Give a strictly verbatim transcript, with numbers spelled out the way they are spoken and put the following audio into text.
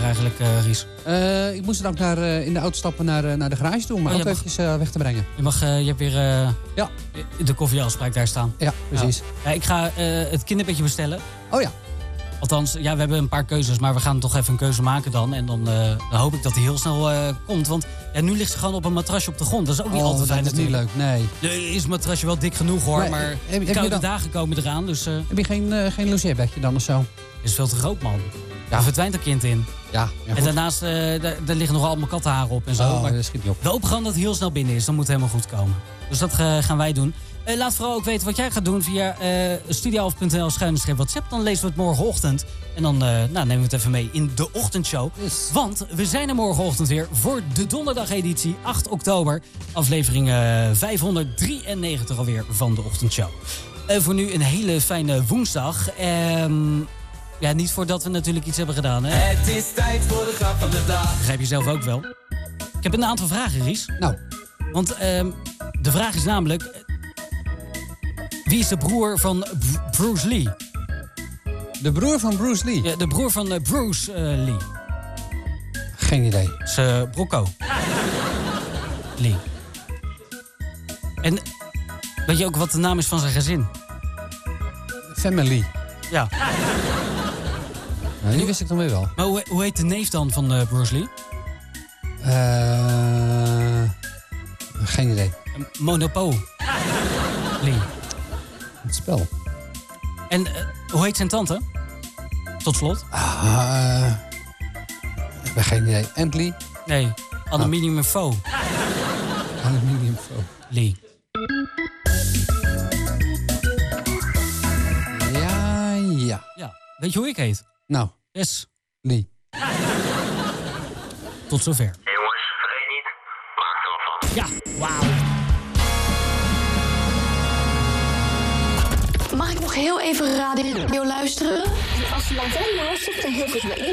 eigenlijk, uh, Ries? Uh, ik moest dan ook naar, uh, in de auto stappen naar, uh, naar de garage toe, om oh, ook eventjes uh, weg te brengen. Je, mag, uh, je hebt weer uh, ja. de koffieafspraak daar staan. Ja, precies. Ja. Ja, ik ga uh, het kinderbedje bestellen. Oh ja. Althans, ja, we hebben een paar keuzes, maar we gaan toch even een keuze maken dan. En dan, uh, dan hoop ik dat hij heel snel uh, komt. Want ja, nu ligt ze gewoon op een matrasje op de grond. Dat is ook niet oh, altijd fijn. Dat is niet leuk, nee. Nee, is het matrasje wel dik genoeg hoor, maar, maar heb, heb koude dan... dagen komen eraan. Dus, uh... Heb je geen, uh, geen logeerbedje dan of zo? Is veel te groot, man. Ja. Er verdwijnt een kind in. Ja, ja en daarnaast uh, daar, daar liggen nog allemaal kattenharen op en zo. Oh, maar dat schiet niet op. We hopen gewoon dat het heel snel binnen is. Dan moet het helemaal goed komen. Dus dat uh, gaan wij doen. Uh, laat vooral ook weten wat jij gaat doen via uh, studioalf punt n l schuine streep WhatsApp. Dan lezen we het morgenochtend. En dan uh, nou, nemen we het even mee in de ochtendshow. Yes. Want we zijn er morgenochtend weer voor de donderdageditie acht oktober. Aflevering uh, vijfhonderddrieënnegentig alweer van de ochtendshow. Uh, voor nu een hele fijne woensdag. Um, ja, niet voordat we natuurlijk iets hebben gedaan. Hè? Het is tijd voor de grap van de dag. Begrijp je zelf ook wel. Ik heb een aantal vragen, Ries. Nou. Want um, de vraag is namelijk... Wie is de broer van B- Bruce Lee? De broer van Bruce Lee? Ja, de broer van uh, Bruce uh, Lee. Geen idee. Dat is uh, Brocco. Lee. En weet je ook wat de naam is van zijn gezin? Family. Ja. Nou, die wist ik dan weer wel. Maar hoe, hoe heet de neef dan van uh, Bruce Lee? Uh, geen idee. Monopoly. Lee. Het spel. En uh, hoe heet zijn tante? Tot slot. Uh, ik heb geen idee. Antley? Nee, aluminium foe. Aluminium foe. Lee. Ja, ja. Ja. Weet je hoe ik heet? Nou. Yes. Lee. Tot zover. Jongens, vergeet niet, maak er wat van. Ja, wauw. Mag ik nog heel even radio luisteren? En als je dan wel luistert, dan heel goed me in.